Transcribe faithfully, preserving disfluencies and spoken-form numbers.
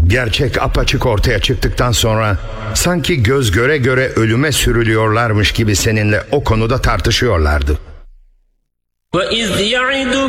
Gerçek apaçık ortaya çıktıktan sonra sanki göz göre göre ölüme sürülüyorlarmış gibi seninle o konuda tartışıyorlardı. وَإِذْ يَعِدُ